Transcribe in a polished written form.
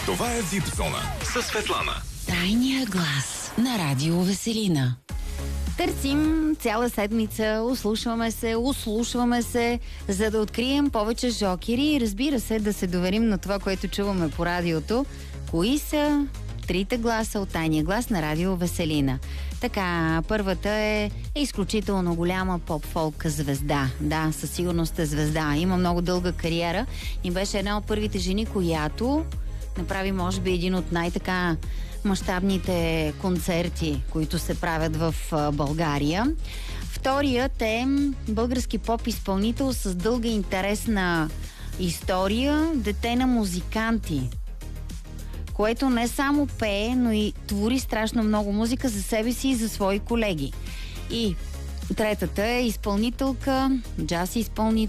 Това е VIP Зона със Светлана. Тайния глас на Радио Веселина. Търсим цяла седмица, услушваме се, за да открием повече жокери и разбира се да се доверим на това, което чуваме по радиото. Кои са трите гласа от Тайния глас на Радио Веселина? Така, първата е изключително голяма поп-фолк звезда. Да, със сигурност е звезда. Има много дълга кариера и беше една от първите жени, която направи, може би, един от най-така мащабните концерти, които се правят в България. Вторият е български поп-изпълнител с дълга интересна история, дете на музиканти, което не само пее, но и твори страшно много музика за себе си и за свои колеги. И третата е изпълнителка, джаз изпълнител,